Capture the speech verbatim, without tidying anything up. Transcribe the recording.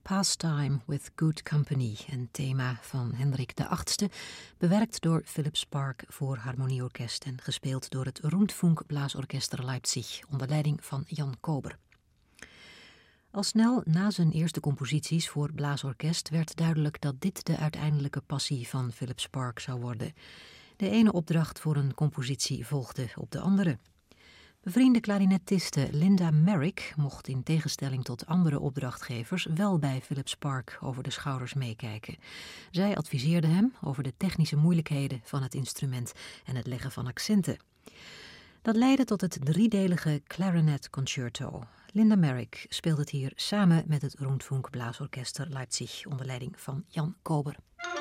Pastime with Good Company, een thema van Hendrik de Achtste, bewerkt door Philip Spark voor harmonieorkest en gespeeld door het Rundfunk Blaasorchester Leipzig onder leiding van Jan Kober. Al snel na zijn eerste composities voor blaasorkest werd duidelijk dat dit de uiteindelijke passie van Philip Spark zou worden. De ene opdracht voor een compositie volgde op de andere. Bevriende klarinettiste Linda Merrick mocht in tegenstelling tot andere opdrachtgevers wel bij Philip Spark over de schouders meekijken. Zij adviseerde hem over de technische moeilijkheden van het instrument en het leggen van accenten. Dat leidde tot het driedelige Clarinet Concerto. Linda Merrick speelt het hier samen met het Rundfunk Blaasorchester Leipzig onder leiding van Jan Kober.